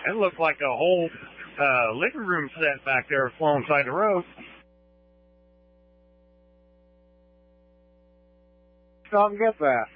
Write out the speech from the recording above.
It looked like a whole living room set back there alongside the road. Don't get that.